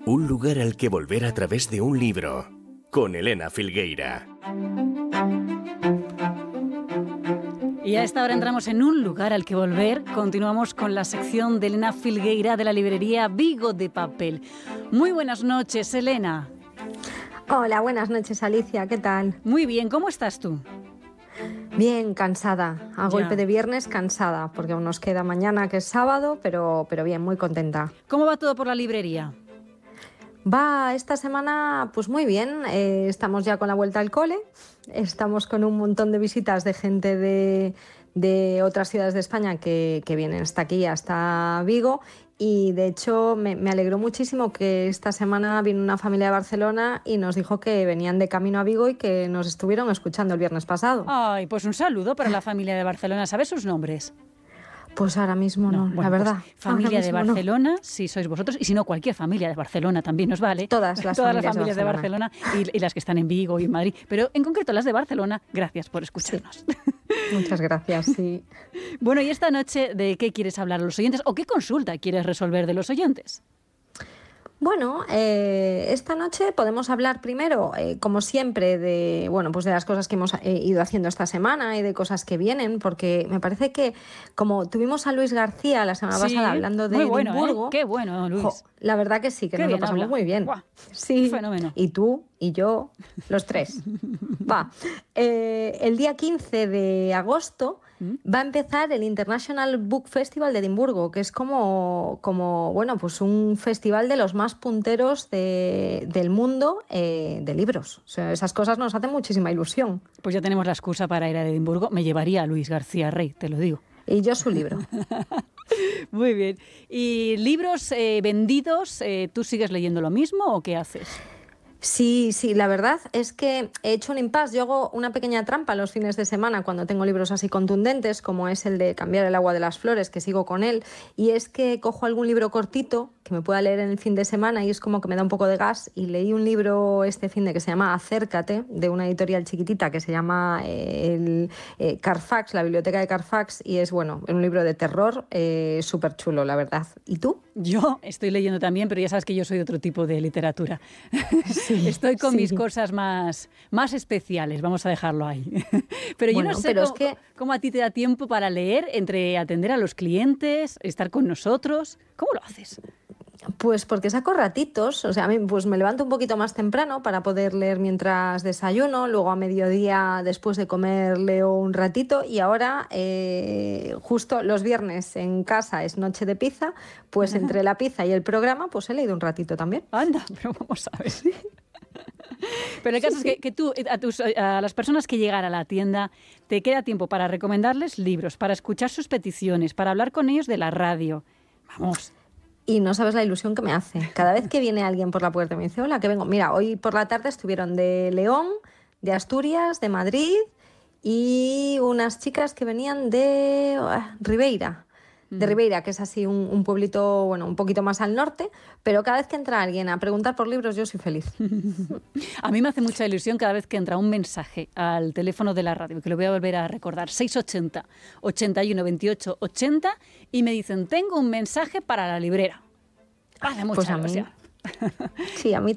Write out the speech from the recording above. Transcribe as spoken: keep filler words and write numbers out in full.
Un lugar al que volver a través de un libro, con Elena Filgueira. Y a esta hora entramos en un lugar al que volver. Continuamos con la sección de Elena Filgueira de la librería Vigo de Papel. Muy buenas noches, Elena. Hola, buenas noches, Alicia. ¿Qué tal? Muy bien, ¿cómo estás tú? Bien, cansada. A Ya. golpe de viernes, cansada, porque aún nos queda mañana, que es sábado, pero, pero bien, muy contenta. ¿Cómo va todo por la librería? Va esta semana pues muy bien, eh, estamos ya con la vuelta al cole, estamos con un montón de visitas de gente de, de otras ciudades de España que, que vienen hasta aquí, hasta Vigo, y de hecho me, me alegró muchísimo que esta semana vino una familia de Barcelona y nos dijo que venían de camino a Vigo y que nos estuvieron escuchando el viernes pasado. Ay, pues un saludo para la familia de Barcelona. ¿Sabes sus nombres? Pues ahora mismo no, no bueno, la verdad. Pues familia de Barcelona, no. Si sois vosotros, y si no, cualquier familia de Barcelona también nos vale. Todas las Todas familias, las familias de Barcelona, de Barcelona y, y las que están en Vigo y en Madrid. Pero en concreto las de Barcelona, gracias por escucharnos. Sí. Muchas gracias, sí. Bueno, ¿y esta noche de qué quieres hablar a los oyentes o qué consulta quieres resolver de los oyentes? Bueno, eh, esta noche podemos hablar primero, eh, como siempre, de bueno, pues de las cosas que hemos eh, ido haciendo esta semana y de cosas que vienen, porque me parece que como tuvimos a Luis García la semana Sí, pasada hablando de muy bueno, Edimburgo, ¿eh? Qué bueno, Luis. Jo, la verdad que sí, que Qué nos lo bien pasamos habla. muy bien. Buah, sí, fenómeno. Y tú y yo, los tres. Va. Eh, el día quince de agosto va a empezar el International Book Festival de Edimburgo, que es como, como bueno, pues un festival de los más punteros de, del mundo eh, de libros. O sea, esas cosas nos hacen muchísima ilusión. Pues ya tenemos la excusa para ir a Edimburgo. Me llevaría a Luis García Rey, te lo digo. Y yo su libro. Muy bien. ¿Y libros eh, vendidos, eh, tú sigues leyendo lo mismo o qué haces? Sí, sí, la verdad es que he hecho un impasse. Yo hago una pequeña trampa los fines de semana cuando tengo libros así contundentes, como es el de Cambiar el agua de las flores, que sigo con él, y es que cojo algún libro cortito que me pueda leer en el fin de semana y es como que me da un poco de gas, y leí un libro este fin de que se llama Acércate, de una editorial chiquitita que se llama eh, el, eh, Carfax, la biblioteca de Carfax, y es bueno, un libro de terror eh, súper chulo, la verdad. ¿Y tú? Yo estoy leyendo también, pero ya sabes que yo soy de otro tipo de literatura. Sí, estoy con sí. mis cosas más, más especiales, vamos a dejarlo ahí. Pero bueno, yo no sé cómo, es que... cómo a ti te da tiempo para leer, entre atender a los clientes, estar con nosotros. ¿Cómo lo haces? Pues porque saco ratitos, o sea, a mí pues me levanto un poquito más temprano para poder leer mientras desayuno, luego a mediodía después de comer leo un ratito, y ahora eh, justo los viernes en casa es noche de pizza, pues entre la pizza y el programa pues he leído un ratito también. Anda, pero vamos a ver. Sí. Pero el caso sí, es que, sí. que tú, a, tus, a las personas que llegan a la tienda, te queda tiempo para recomendarles libros, para escuchar sus peticiones, para hablar con ellos de la radio. Vamos. Y no sabes la ilusión que me hace. Cada vez que viene alguien por la puerta y me dice, hola, que vengo. Mira, hoy por la tarde estuvieron de León, de Asturias, de Madrid y unas chicas que venían de uh, Ribeira. De Ribeira, que es así un, un pueblito, bueno, un poquito más al norte, pero cada vez que entra alguien a preguntar por libros, yo soy feliz. A mí me hace mucha ilusión cada vez que entra un mensaje al teléfono de la radio, que lo voy a volver a recordar, seiscientos ochenta, ochenta y uno, veintiocho, ochenta, y me dicen, tengo un mensaje para la librera. Hace mucha pues a ilusión. Mí, sí, a mí